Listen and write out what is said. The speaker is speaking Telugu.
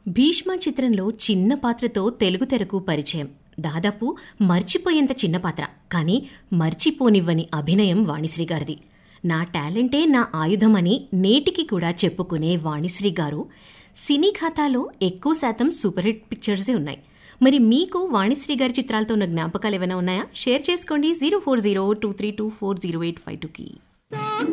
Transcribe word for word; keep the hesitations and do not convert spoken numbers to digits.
భీష్మ చిత్రంలో చిన్న పాత్రతో తెలుగు తెరకు పరిచయం. దాదాపు మర్చిపోయేంత చిన్న పాత్ర, కానీ మర్చిపోనివ్వని అభినయం వాణిశ్రీ గారిది. నా టాలెంటే నా ఆయుధమని నేటికి కూడా చెప్పుకునే వాణిశ్రీ గారు సినీ ఖాతాలో ఎక్కువ శాతం సూపర్ హిట్ పిక్చర్సే ఉన్నాయి. మరి మీకు వాణిశ్రీ గారి చిత్రాలతో ఉన్న జ్ఞాపకాలు ఏమైనా ఉన్నాయా? షేర్ చేసుకోండి zero four zero two three two four zero eight five టూకి.